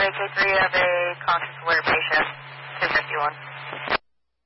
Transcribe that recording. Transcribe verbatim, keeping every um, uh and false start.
K three of a conscious alert patient, two fifty-one.